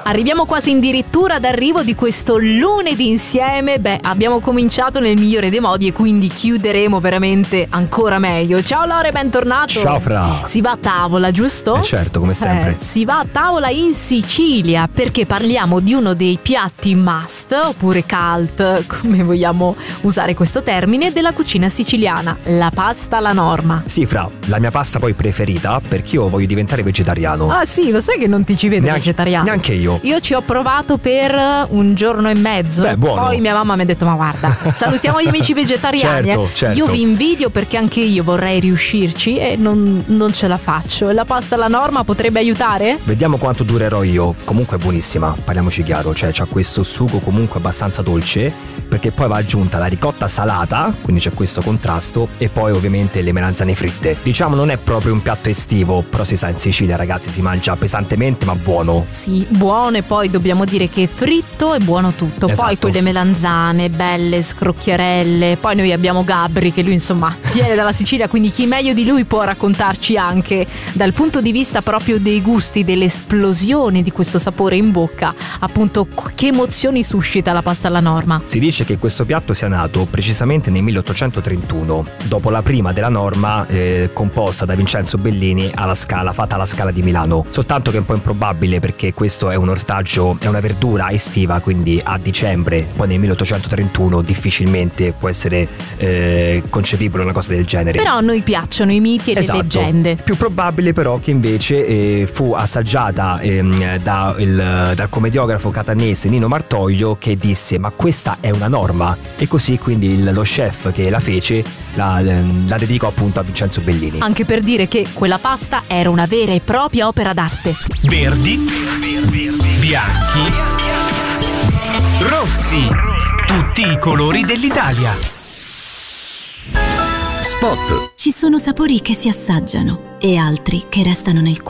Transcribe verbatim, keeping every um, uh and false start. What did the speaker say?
Arriviamo quasi addirittura d'arrivo di questo lunedì insieme. Beh, abbiamo cominciato nel migliore dei modi e quindi chiuderemo veramente ancora meglio. Ciao Lore, bentornato. Ciao Fra. Si va a tavola, giusto? Eh certo, come sempre. Eh, si va a tavola in Sicilia perché parliamo di uno dei piatti must, oppure cult, come vogliamo usare questo termine, della cucina siciliana, la pasta alla norma. Sì Fra, la mia pasta poi preferita perché io voglio diventare vegetariano. Ah sì, lo sai che non ti ci vedo neanche, vegetariano? Neanche io. Io ci ho provato per un giorno e mezzo. Beh, buono. Poi mia mamma mi ha detto: ma guarda, salutiamo gli amici vegetariani. Certo, eh. certo. Io vi invidio perché anche io vorrei riuscirci e non, non ce la faccio. E la pasta alla norma potrebbe aiutare? Vediamo quanto durerò io. Comunque è buonissima, parliamoci chiaro. Cioè c'ha questo sugo comunque abbastanza dolce, perché poi va aggiunta la ricotta salata, quindi c'è questo contrasto, e poi ovviamente le melanzane fritte. Diciamo non è proprio un piatto estivo, però si sa in Sicilia ragazzi si mangia pesantemente ma buono. Sì, buono, e poi dobbiamo dire che fritto è buono tutto. Esatto. Poi quelle melanzane belle, scrocchiarelle. Poi noi abbiamo Gabri che lui insomma viene dalla Sicilia, quindi chi meglio di lui può raccontarci anche dal punto di vista proprio dei gusti, delle esplosioni di questo sapore in bocca, appunto che emozioni suscita la pasta alla norma. Si dice che questo piatto sia nato precisamente nel milleottocentotrentuno, dopo la prima della norma eh, composta da Vincenzo Bellini alla Scala, fatta alla Scala di Milano. Soltanto che è un po' improbabile perché questo è un ortaggio, è una verdura estiva, quindi a dicembre, poi nel milleottocentotrentuno difficilmente può essere eh, concepibile una cosa del genere. Però a noi piacciono i miti e esatto. le leggende. Più probabile però che invece eh, fu assaggiata eh, da il, dal commediografo catanese Nino Martoglio, che disse: ma questa è una norma, e così quindi il, lo chef che la fece la, la dedicò appunto a Vincenzo Bellini. Anche per dire che quella pasta era una vera e propria opera d'arte. Verdi, bianchi, rossi, tutti i colori dell'Italia. Spot. Ci sono sapori che si assaggiano e altri che restano nel cuore.